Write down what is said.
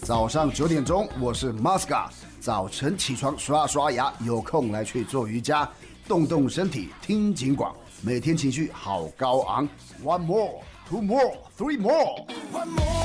早上9点钟，我是 Masca。早晨起床刷牙，有空来去做瑜伽，动动身体，听警广。每天情绪好高昂。One more, two more, three more.